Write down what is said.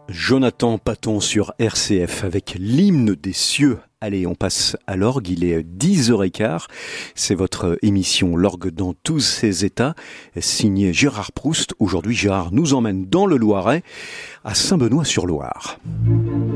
Jonathan Paton sur RCF avec l'hymne des cieux. Allez, on passe à l'orgue, il est 10h15. C'est votre émission L'orgue dans tous ses états, signée Gérard Proust. Aujourd'hui, Gérard nous emmène dans le Loiret, à Saint-Benoît-sur-Loire.